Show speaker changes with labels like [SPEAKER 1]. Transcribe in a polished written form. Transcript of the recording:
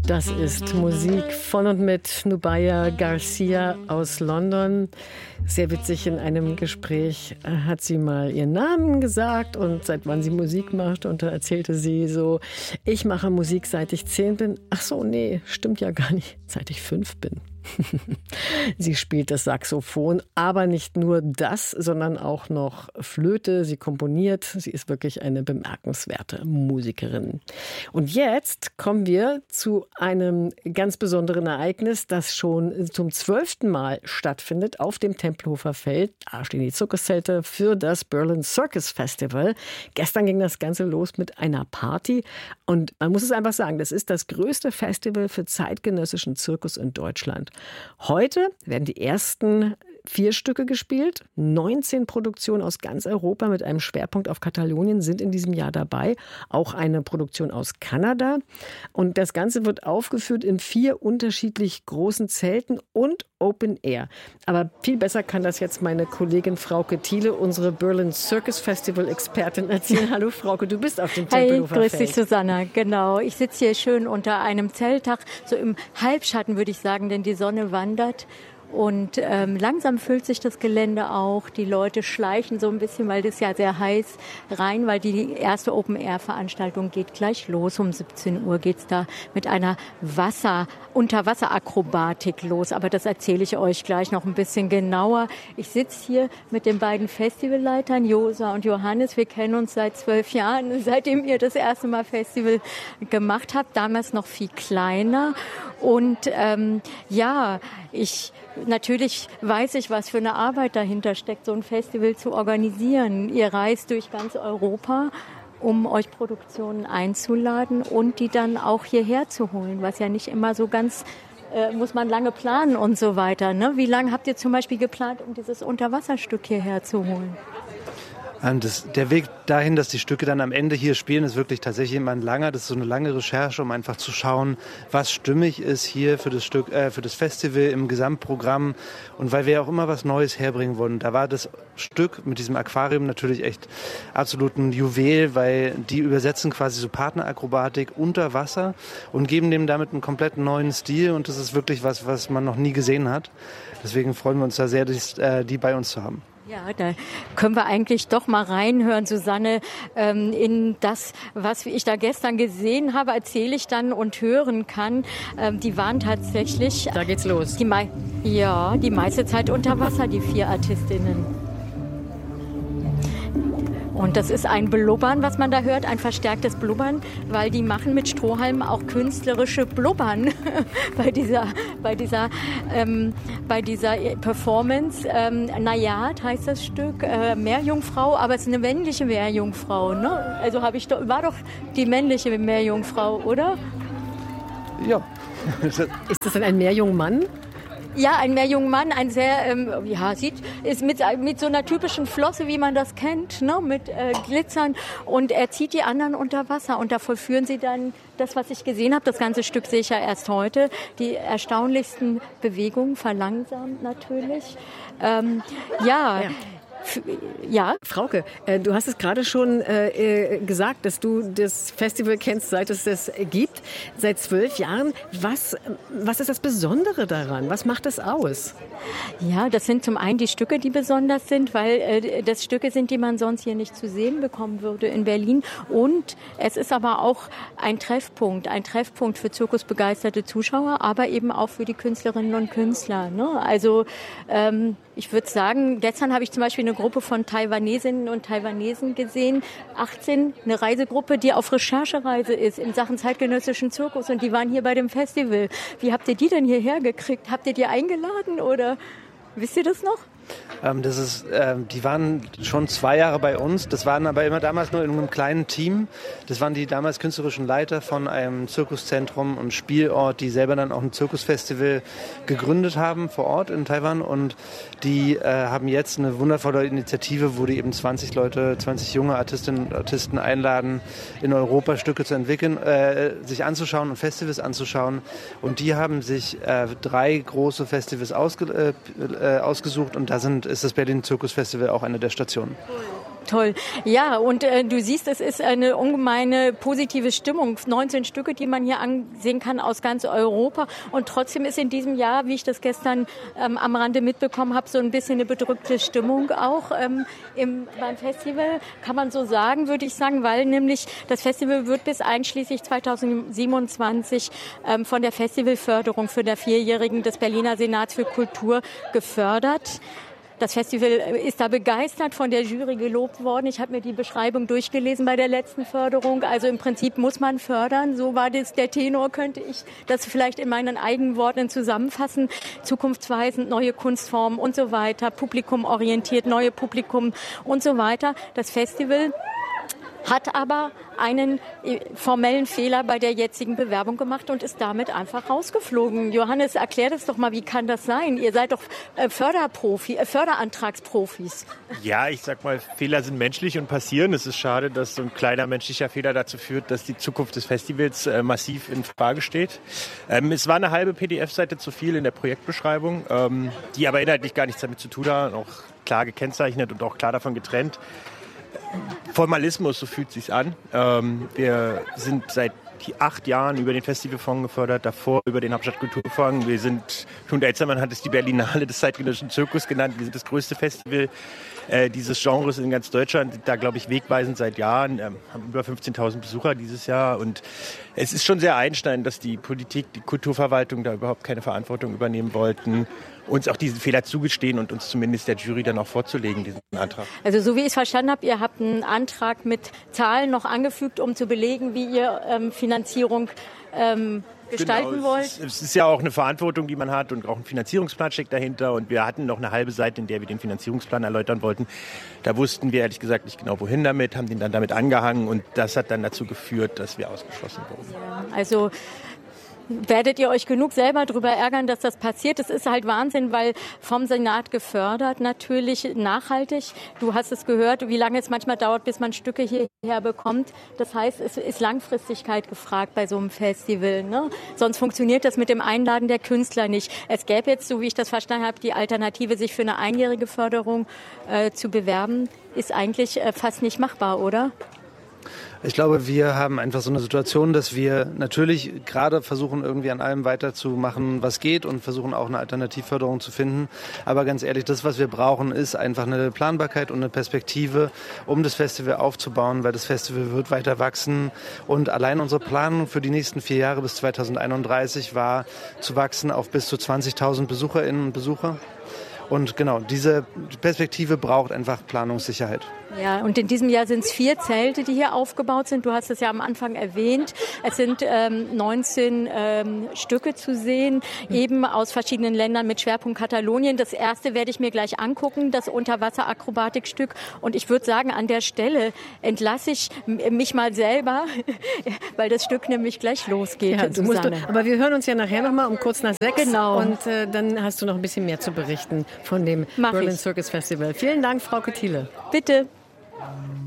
[SPEAKER 1] Das ist Musik von und mit Nubia Garcia aus London. Sehr witzig, in einem Gespräch hat sie mal ihren Namen gesagt und seit wann sie Musik macht. Und da erzählte sie so, ich mache Musik seit ich 10 bin. Ach so, nee, stimmt ja gar nicht, seit ich 5 bin. Sie spielt das Saxophon, aber nicht nur das, sondern auch noch Flöte. Sie komponiert. Sie ist wirklich eine bemerkenswerte Musikerin. Und jetzt kommen wir zu einem ganz besonderen Ereignis, das schon zum 12. Mal stattfindet auf dem Tempelhofer Feld. Da stehen die Zirkuszelte für das Berlin Circus Festival. Gestern ging das Ganze los mit einer Party. Und man muss es einfach sagen, das ist das größte Festival für zeitgenössischen Zirkus in Deutschland. Heute werden die ersten 4 Stücke gespielt. 19 Produktionen aus ganz Europa mit einem Schwerpunkt auf Katalonien sind in diesem Jahr dabei. Auch eine Produktion aus Kanada. Und das Ganze wird aufgeführt in 4 unterschiedlich großen Zelten und Open Air. Aber viel besser kann das jetzt meine Kollegin Frauke Thiele, unsere Berlin Circus Festival Expertin, erzählen. Hallo Frauke, du bist auf dem Tempelhofer Feld.
[SPEAKER 2] Grüß dich Susanna, genau. Ich sitze hier schön unter einem Zeltdach, so im Halbschatten würde ich sagen, denn die Sonne wandert. Und langsam füllt sich das Gelände auch. Die Leute schleichen so ein bisschen, weil das ja sehr heiß rein, weil die erste Open-Air-Veranstaltung geht gleich los. Um 17 Uhr geht's da mit einer Unterwasserakrobatik los. Aber das erzähle ich euch gleich noch ein bisschen genauer. Ich sitze hier mit den beiden Festivalleitern, Josa und Johannes. Wir kennen uns seit 12 Jahren, seitdem ihr das erste Mal Festival gemacht habt. Damals noch viel kleiner. Und natürlich weiß ich, was für eine Arbeit dahinter steckt, so ein Festival zu organisieren. Ihr reist durch ganz Europa, um euch Produktionen einzuladen und die dann auch hierher zu holen, was ja nicht immer so ganz, muss man lange planen und so weiter. Ne? Wie lange habt ihr zum Beispiel geplant, um dieses Unterwasserstück hierher zu holen?
[SPEAKER 3] Der Weg dahin, dass die Stücke dann am Ende hier spielen, ist wirklich tatsächlich immer ein langer. Das ist so eine lange Recherche, um einfach zu schauen, was stimmig ist hier für das Stück, für das Festival im Gesamtprogramm. Und weil wir auch immer was Neues herbringen wollen. Da war das Stück mit diesem Aquarium natürlich echt absolut ein Juwel, weil die übersetzen quasi so Partnerakrobatik unter Wasser und geben dem damit einen komplett neuen Stil. Und das ist wirklich was man noch nie gesehen hat. Deswegen freuen wir uns da sehr, die bei uns zu haben.
[SPEAKER 2] Ja, da können wir eigentlich doch mal reinhören, Susanne, in das, was ich da gestern gesehen habe, erzähle ich dann und hören kann. Die waren tatsächlich...
[SPEAKER 1] Da geht's los.
[SPEAKER 2] Die meiste Zeit unter Wasser, die 4 Artistinnen. Und das ist ein Blubbern, was man da hört, ein verstärktes Blubbern, weil die machen mit Strohhalmen auch künstlerische Blubbern bei dieser Performance. Najat heißt das Stück, Meerjungfrau, aber es ist eine männliche Meerjungfrau, ne? Also war doch die männliche Meerjungfrau, oder?
[SPEAKER 3] Ja.
[SPEAKER 1] Ist das denn ein Meerjungmann?
[SPEAKER 2] Ja, ein Meerjungmann, ein sehr, ist mit so einer typischen Flosse, wie man das kennt, ne, mit Glitzern. Und er zieht die anderen unter Wasser. Und da vollführen sie dann das, was ich gesehen habe. Das ganze Stück sehe ich ja erst heute. Die erstaunlichsten Bewegungen, verlangsamt natürlich. Ja.
[SPEAKER 1] Frauke, du hast es gerade schon gesagt, dass du das Festival kennst, seit es das gibt, seit 12 Jahren. Was ist das Besondere daran? Was macht das aus?
[SPEAKER 2] Ja, das sind zum einen die Stücke, die besonders sind, weil das Stücke sind, die man sonst hier nicht zu sehen bekommen würde in Berlin. Und es ist aber auch ein Treffpunkt für zirkusbegeisterte Zuschauer, aber eben auch für die Künstlerinnen und Künstler. Ne? Also ich würde sagen, gestern habe ich zum Beispiel eine Gruppe von Taiwanesinnen und Taiwanesen gesehen, 18, eine Reisegruppe, die auf Recherchereise ist in Sachen zeitgenössischen Zirkus und die waren hier bei dem Festival. Wie habt ihr die denn hierher gekriegt? Habt ihr die eingeladen oder wisst ihr das noch?
[SPEAKER 3] Die waren schon 2 Jahre bei uns. Das waren aber immer damals nur in einem kleinen Team. Das waren die damals künstlerischen Leiter von einem Zirkuszentrum und Spielort, die selber dann auch ein Zirkusfestival gegründet haben vor Ort in Taiwan. Und die haben jetzt eine wundervolle Initiative, wo die eben 20 junge Artistinnen und Artisten einladen, in Europa Stücke zu entwickeln, sich anzuschauen und Festivals anzuschauen. Und die haben sich 3 große Festivals ausgesucht und da ist das Berlin Zirkus Festival auch eine der Stationen.
[SPEAKER 2] Toll. Ja, und du siehst, es ist eine ungemeine positive Stimmung. 19 Stücke, die man hier ansehen kann aus ganz Europa. Und trotzdem ist in diesem Jahr, wie ich das gestern am Rande mitbekommen habe, so ein bisschen eine bedrückte Stimmung auch beim Festival. Kann man so sagen, würde ich sagen, weil nämlich das Festival wird bis einschließlich 2027 von der Festivalförderung für der Vierjährigen des Berliner Senats für Kultur gefördert. Das Festival ist da begeistert von der Jury gelobt worden. Ich habe mir die Beschreibung durchgelesen bei der letzten Förderung. Also im Prinzip muss man fördern. So war das der Tenor, könnte ich das vielleicht in meinen eigenen Worten zusammenfassen. Zukunftsweisend, neue Kunstformen und so weiter, publikumorientiert, neue Publikum und so weiter. Das Festival hat aber einen formellen Fehler bei der jetzigen Bewerbung gemacht und ist damit einfach rausgeflogen. Johannes, erklär das doch mal, wie kann das sein? Ihr seid doch Förderantragsprofis.
[SPEAKER 4] Ja, ich sag mal, Fehler sind menschlich und passieren. Es ist schade, dass so ein kleiner menschlicher Fehler dazu führt, dass die Zukunft des Festivals massiv in Frage steht. Es war eine halbe PDF-Seite zu viel in der Projektbeschreibung, die aber inhaltlich gar nichts damit zu tun hat, auch klar gekennzeichnet und auch klar davon getrennt. Formalismus, so fühlt es sich an. Wir sind seit 8 Jahren über den Festivalfonds gefördert, davor über den Hauptstadtkulturfonds. Wir sind, Knut Elzermann hat es die Berlinale des zeitgenössischen Zirkus genannt. Wir sind das größte Festival dieses Genres in ganz Deutschland, sind da, glaube ich, wegweisend seit Jahren, haben über 15.000 Besucher dieses Jahr. Und es ist schon sehr einschneidend, dass die Politik, die Kulturverwaltung da überhaupt keine Verantwortung übernehmen wollten, uns auch diesen Fehler zugestehen und uns zumindest der Jury dann auch vorzulegen, diesen Antrag.
[SPEAKER 2] Also so wie ich es verstanden habe, ihr habt einen Antrag mit Zahlen noch angefügt, um zu belegen, wie ihr Finanzierung gestalten wollt.
[SPEAKER 4] Es ist ja auch eine Verantwortung, die man hat, und auch ein Finanzierungsplan steckt dahinter. Und wir hatten noch eine halbe Seite, in der wir den Finanzierungsplan erläutern wollten. Da wussten wir ehrlich gesagt nicht genau, wohin damit, haben den dann damit angehangen und das hat dann dazu geführt, dass wir ausgeschlossen wurden.
[SPEAKER 2] Ja, also werdet ihr euch genug selber darüber ärgern, dass das passiert? Es ist halt Wahnsinn, weil vom Senat gefördert, natürlich nachhaltig. Du hast es gehört, wie lange es manchmal dauert, bis man Stücke hierher bekommt. Das heißt, es ist Langfristigkeit gefragt bei so einem Festival, ne? Sonst funktioniert das mit dem Einladen der Künstler nicht. Es gäbe jetzt, so wie ich das verstanden habe, die Alternative, sich für eine einjährige Förderung zu bewerben, ist eigentlich fast nicht machbar, oder?
[SPEAKER 3] Ich glaube, wir haben einfach so eine Situation, dass wir natürlich gerade versuchen, irgendwie an allem weiterzumachen, was geht, und versuchen auch eine Alternativförderung zu finden. Aber ganz ehrlich, das, was wir brauchen, ist einfach eine Planbarkeit und eine Perspektive, um das Festival aufzubauen, weil das Festival wird weiter wachsen. Und allein unsere Planung für die nächsten 4 Jahre bis 2031 war zu wachsen auf bis zu 20.000 Besucherinnen und Besucher. Und genau, diese Perspektive braucht einfach Planungssicherheit.
[SPEAKER 2] Ja, und in diesem Jahr sind es 4 Zelte, die hier aufgebaut sind. Du hast es ja am Anfang erwähnt. Es sind 19 Stücke zu sehen, eben aus verschiedenen Ländern mit Schwerpunkt Katalonien. Das erste werde ich mir gleich angucken, das Unterwasser-Akrobatikstück. Und ich würde sagen, an der Stelle entlasse ich mich mal selber, weil das Stück nämlich gleich losgeht.
[SPEAKER 1] Ja, aber wir hören uns ja nachher nochmal um kurz nach 6.
[SPEAKER 2] Genau.
[SPEAKER 1] Und dann hast du noch ein bisschen mehr zu berichten von dem Berlin Circus Festival. Vielen Dank, Frau Thiele.
[SPEAKER 2] Bitte.